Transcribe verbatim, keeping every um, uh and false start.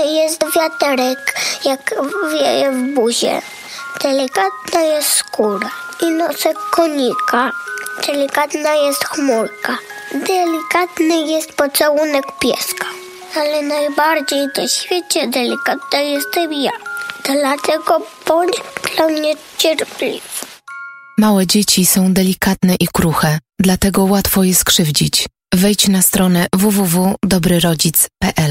Jest wiaterek, jak wieje w buzie. Delikatna jest skóra i nosek konika. Delikatna jest chmurka. Delikatny jest pocałunek pieska. Ale najbardziej na świecie delikatna jestem ja. Dlatego bądź dla mnie cierpliwy. Małe dzieci są delikatne i kruche, dlatego łatwo je skrzywdzić. Wejdź na stronę w w w kropka dobry rodzic kropka p l.